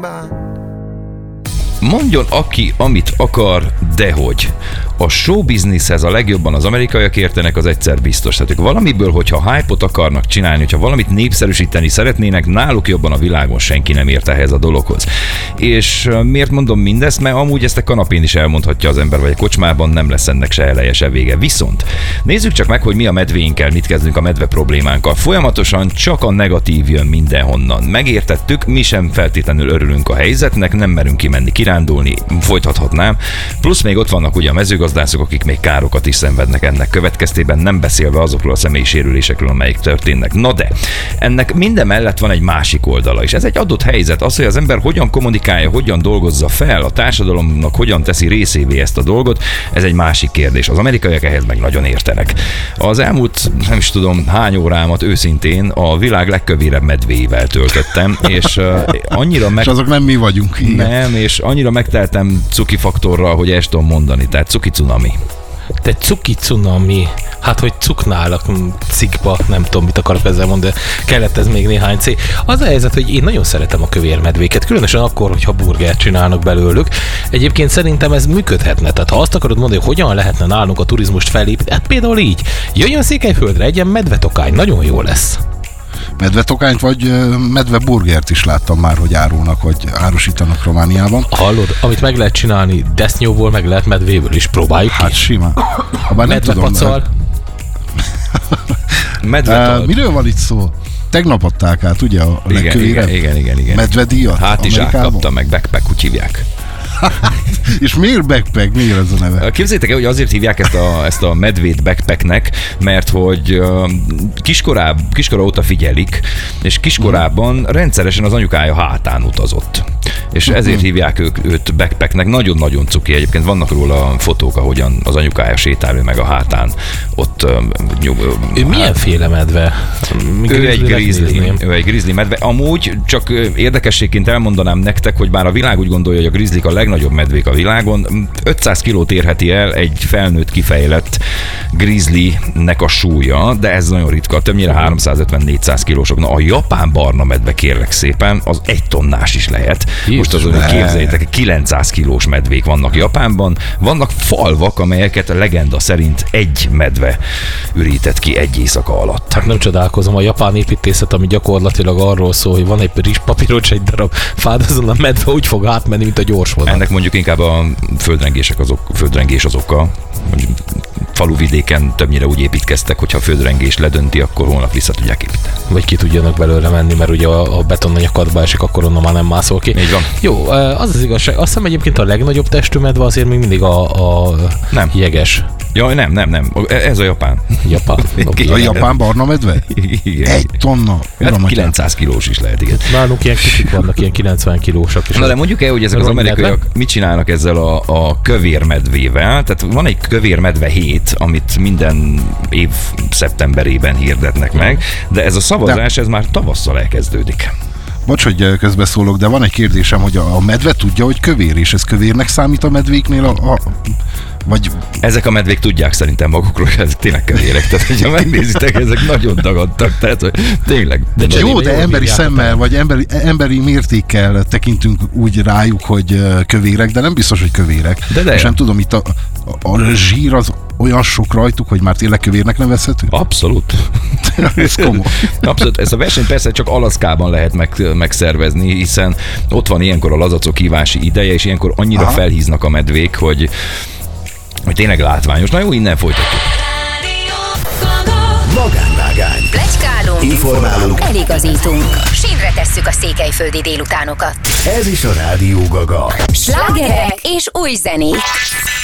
Mondjon aki, amit akar, dehogy. A showbizniszhez a legjobban az amerikaiak értenek, az egyszer biztos. Tehát ők valamiből, hogyha hype-ot akarnak csinálni, hogyha valamit népszerűsíteni szeretnének, náluk jobban a világon senki nem ért ehhez a dologhoz. És miért mondom mindezt? Mert amúgy ezt a kanapén is elmondhatja az ember, vagy a kocsmában nem lesz ennek se eleje, se vége. Viszont nézzük csak meg, hogy mi a medvéinkkel, mit kezdünk a medve problémánkkal. Folyamatosan csak a negatív jön mindenhonnan. Megértettük, mi sem feltétlenül örülünk a helyzetnek, nem merünk kimenni kirándulni, folytathatnám. Plusz még ott vannak ugye a mezőgazdászok, akik még károkat is szenvednek ennek következtében, nem beszélve azokról a személyi sérülésekről, amelyek történnek. Na de, ennek minden mellett van egy másik oldala is. Ez egy adott helyzet, az, hogy az ember hogyan kommunikálja, hogyan dolgozza fel, a társadalomnak hogyan teszi részévé ezt a dolgot, ez egy másik kérdés. Az amerikaiak ehhez meg nagyon értenek. Az elmúlt, nem is tudom, hány órámat őszintén a világ legkövérebb medvéivel töltöttem, és annyira és azok nem mi vagyunk. Igen. Nem, és annyira megteltem cuki faktorral, hogy ezt tudom mondani, tehát cuki cunami. Te cuki cunami, hát hogy cuknálak cikkba, nem tudom, mit akarok ezzel mondani, de kellett ez még néhány cég. Az a helyzet, hogy én nagyon szeretem a kövérmedvéket, különösen akkor, hogyha burgert csinálnak belőlük. Egyébként szerintem ez működhetne, tehát ha azt akarod mondani, hogy hogyan lehetne nálunk a turizmust felépíteni, hát például így, jöjjön Székelyföldre, egyen medvetokány, nagyon jó lesz. Medvetokányt vagy medveburgert is láttam már, hogy árulnak, vagy árusítanak Romániában. Hallod, amit meg lehet csinálni desznyóból, meg lehet medvéből is, próbáljuk ki. Hát simán. Medvepacal. Miről van itt szó? Tegnap adták át, ugye, a legkövérebb igen. medvedíjat Hátizsák kapta, meg backpack, úgy hívják. És miért backpack? Miért ez a neve? Képzeljétek el, hogy azért hívják ezt a medvét backpacknek, mert hogy kiskora óta figyelik, és kiskorában rendszeresen az anyukája hátán utazott. És ezért hívják őt backpacknek. Nagyon-nagyon cuki. Egyébként vannak róla fotók, ahogyan az anyukája sétál, ő meg a hátán ott ő milyenféle medve? Ő egy grizzly medve. Amúgy csak érdekességként elmondanám nektek, hogy bár a világ úgy gondolja, hogy a grizzlyk a legnagyobb medvék a világon, 500 kilót érheti el egy felnőtt kifejlett grizzlynek a súlya, de ez nagyon ritka, többnyire 350-400 kilósok. Na a japán barna medve, kérlek szépen, az 1 tonnás is lehet. Most azon képzeljétek, 900 kilós medvék vannak Japánban, vannak falvak, amelyeket a legenda szerint egy medve ürített ki egy éjszaka alatt. Hát nem csodálkozom, a japán építészet, ami gyakorlatilag arról szól, hogy van egy rizspapíros, egy darab fád, azon a medve úgy fog átmenni, mint a gyorsvonat. Ennek mondjuk inkább a földrengés az oka. Faluvidéken többnyire úgy építkeztek, hogyha a földrengés ledönti, akkor holnap vissza tudják építeni. Vagy ki tudjanak belőle menni, mert ugye a betonnanyakadba esik, akkor onnan már nem mászol ki. Így van. Jó, az igazság. Azt hiszem egyébként a legnagyobb testű medve azért még mindig a nem. jeges. Jaj, nem. Ez a japán. Okay. A japán barna medve? Igen. 1 tonna. Hát 900 kilós is lehet, igen. Nálunk ilyen kicsit vannak, ilyen 90 kilósak. Na de mondjuk el, hogy ezek az amerikaiak mit csinálnak ezzel a kövérmedvével. Tehát van egy kövérmedve hét, amit minden év szeptemberében hirdetnek meg, de ez a szavazás, ez már tavasszal elkezdődik. Bocs, hogy közbeszólok, de van egy kérdésem, hogy a medve tudja, hogy kövér, és ez kövérnek számít a medvéknél vagy... Ezek a medvék tudják szerintem magukról, hogy ezek tényleg kövérek. Tehát, hogyha megnézitek, ezek nagyon dagadtak. Tehát, hogy tényleg. De jó, de emberi szemmel, vagy emberi mértékkel tekintünk úgy rájuk, hogy kövérek, de nem biztos, hogy kövérek. De. És nem tudom, itt a zsír az olyan sok rajtuk, hogy már tényleg kövérnek nevezhető? Abszolút. Ez komoly. Abszolút. Ezt a versenyt persze csak Alaszkában lehet megszervezni, hiszen ott van ilyenkor a lazacok hívási ideje, és ilyenkor annyira felhíznak a medvék, hogy tényleg látványos. Na jó, innen folytatjuk. Magánvágány. Pletykálunk. Informálunk. Eligazítunk. Sínre tesszük a székelyföldi délutánokat. Ez is a Rádió Gaga. Slágerek és új zenék.